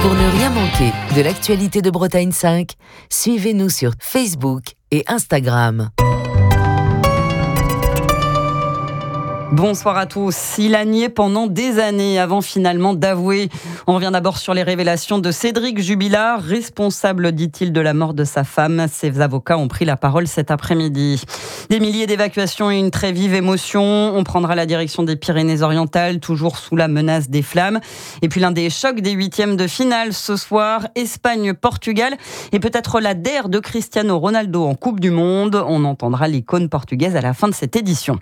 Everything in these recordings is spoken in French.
Pour ne rien manquer de l'actualité de Bretagne 5, suivez-nous sur Facebook et Instagram. Bonsoir à tous. Il a nié pendant des années avant finalement d'avouer. On revient d'abord sur les révélations de Cédric Jubilard, responsable, dit-il, de la mort de sa femme. Ses avocats ont pris la parole cet après-midi. Des milliers d'évacuations et une très vive émotion. On prendra la direction des Pyrénées-Orientales, toujours sous la menace des flammes. Et puis l'un des chocs des huitièmes de finale ce soir, Espagne-Portugal. Et peut-être la DER de Cristiano Ronaldo en Coupe du Monde. On entendra l'icône portugaise à la fin de cette édition.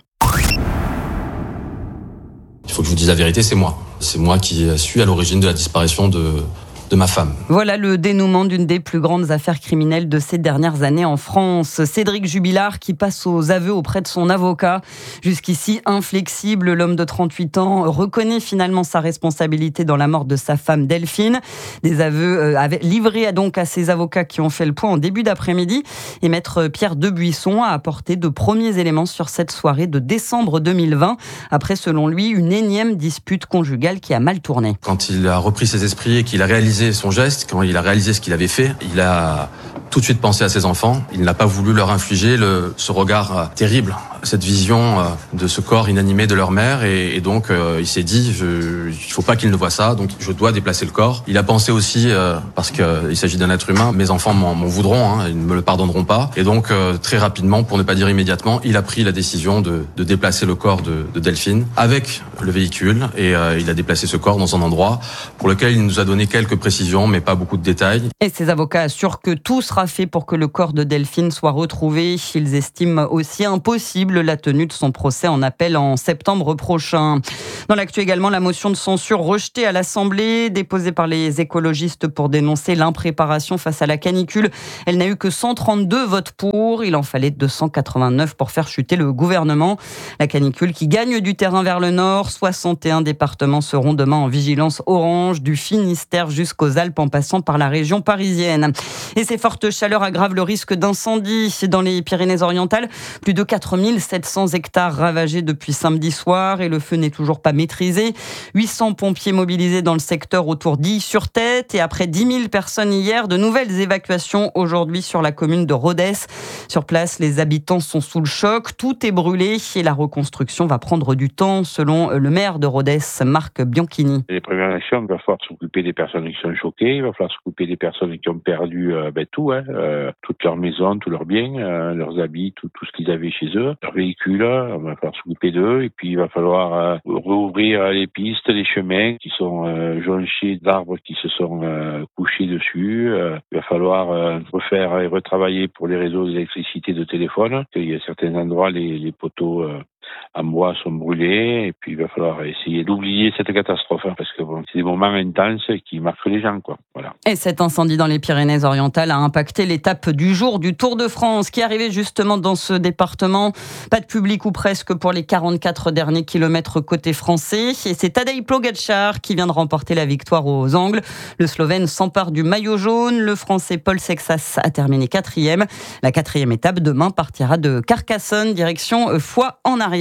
Il faut que je vous dise la vérité, c'est moi. C'est moi qui suis à l'origine de la disparition de ma femme. Voilà le dénouement d'une des plus grandes affaires criminelles de ces dernières années en France. Cédric Jubilard qui passe aux aveux auprès de son avocat. Jusqu'ici inflexible, l'homme de 38 ans reconnaît finalement sa responsabilité dans la mort de sa femme Delphine. Des aveux livrés donc à ses avocats qui ont fait le point en début d'après-midi. Et maître Pierre Debuisson a apporté de premiers éléments sur cette soirée de décembre 2020. Après, selon lui, une énième dispute conjugale qui a mal tourné. Quand il a repris ses esprits et qu'il a réalisé son geste, quand il a réalisé ce qu'il avait fait, il a tout de suite pensé à ses enfants. Il n'a pas voulu leur infliger ce regard terrible, cette vision de ce corps inanimé de leur mère, et donc il s'est dit il faut pas qu'ils ne voient ça, donc je dois déplacer le corps. Il a pensé aussi, parce qu'il s'agit d'un être humain, mes enfants m'en voudront, ils ne me le pardonneront pas, et donc très rapidement, pour ne pas dire immédiatement, il a pris la décision de déplacer le corps de Delphine avec le véhicule, et il a déplacé ce corps dans un endroit pour lequel il nous a donné quelques précisions, mais pas beaucoup de détails. Et ses avocats assurent que tout sera fait pour que le corps de Delphine soit retrouvé. Ils estiment aussi impossible la tenue de son procès en appel en septembre prochain. Dans l'actu également, la motion de censure rejetée à l'Assemblée, déposée par les écologistes pour dénoncer l'impréparation face à la canicule. Elle n'a eu que 132 votes pour. Il en fallait 289 pour faire chuter le gouvernement. La canicule qui gagne du terrain vers le nord. 61 départements seront demain en vigilance orange, du Finistère jusqu'aux Alpes en passant par la région parisienne. Et ces fortes chaleurs aggravent le risque d'incendie dans les Pyrénées-Orientales. Plus de 4700 hectares ravagés depuis samedi soir et le feu n'est toujours pas maîtrisé. 800 pompiers mobilisés dans le secteur autour d'Ille-sur-Tête et après 10 000 personnes hier, de nouvelles évacuations aujourd'hui sur la commune de Rodez. Sur place, les habitants sont sous le choc. Tout est brûlé et la reconstruction va prendre du temps selon le maire de Rodez, Marc Bianchini. Les premières actions, il va falloir s'occuper des personnes qui sont choquées, il va falloir s'occuper des personnes qui ont perdu tout, toute leur maison, tous leurs biens, leurs habits, tout ce qu'ils avaient chez eux, leurs véhicules, il va falloir s'occuper d'eux et puis il va falloir rouvrir les pistes, les chemins qui sont jonchés d'arbres qui se sont couchés dessus. Il va falloir refaire et retravailler pour les réseaux d'électricité de téléphone. Il y a certains endroits, les poteaux en bois sont brûlés et puis il va falloir essayer d'oublier cette catastrophe parce que c'est des moments intenses qui marquent les gens, Voilà. Et cet incendie dans les Pyrénées-Orientales a impacté l'étape du jour du Tour de France qui arrivait justement dans ce département. Pas de public ou presque pour les 44 derniers kilomètres côté français. Et c'est Tadej Pogačar qui vient de remporter la victoire aux Angles. Le Slovène s'empare du maillot jaune. Le Français Paul Sexas a terminé 4e. La 4e étape demain partira de Carcassonne, direction Foix en Ariège.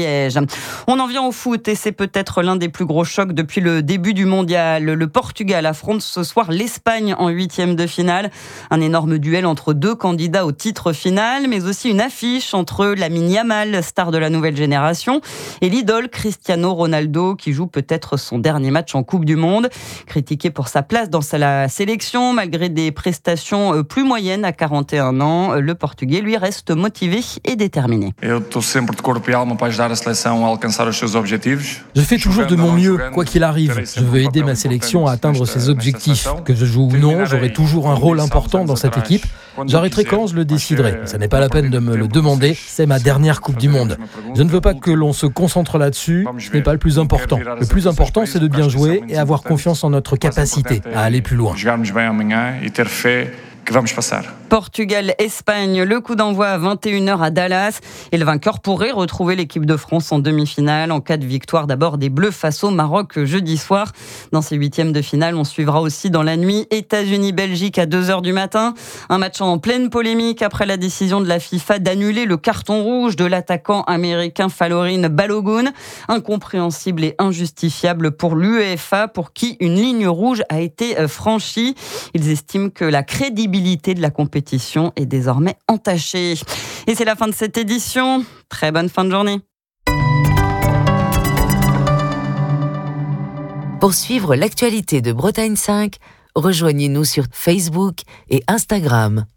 On en vient au foot et c'est peut-être l'un des plus gros chocs depuis le début du mondial. Le Portugal affronte ce soir l'Espagne en 8e de finale. Un énorme duel entre deux candidats au titre final, mais aussi une affiche entre Lamine Yamal, star de la nouvelle génération, et l'idole Cristiano Ronaldo qui joue peut-être son dernier match en Coupe du Monde. Critiqué pour sa place dans la sélection, malgré des prestations plus moyennes à 41 ans, le Portugais lui reste motivé et déterminé. Je fais toujours de mon mieux, quoi qu'il arrive. Je veux aider ma sélection à atteindre ses objectifs. Que je joue ou non, j'aurai toujours un rôle important dans cette équipe. J'arrêterai quand je le déciderai. Ça n'est pas la peine de me le demander, c'est ma dernière Coupe du Monde. Je ne veux pas que l'on se concentre là-dessus, ce n'est pas le plus important. Le plus important, c'est de bien jouer et avoir confiance en notre capacité à aller plus loin. Portugal-Espagne, le coup d'envoi à 21h à Dallas. Et le vainqueur pourrait retrouver l'équipe de France en demi-finale en cas de victoire d'abord des Bleus face au Maroc jeudi soir. Dans ces huitièmes de finale, on suivra aussi dans la nuit États-Unis-Belgique à 2h du matin. Un match en pleine polémique après la décision de la FIFA d'annuler le carton rouge de l'attaquant américain Falorin Balogun. Incompréhensible et injustifiable pour l'UEFA, pour qui une ligne rouge a été franchie. Ils estiment que la crédibilité de la compétition est désormais entachée. Et c'est la fin de cette édition. Très bonne fin de journée. Pour suivre l'actualité de Bretagne 5, rejoignez-nous sur Facebook et Instagram.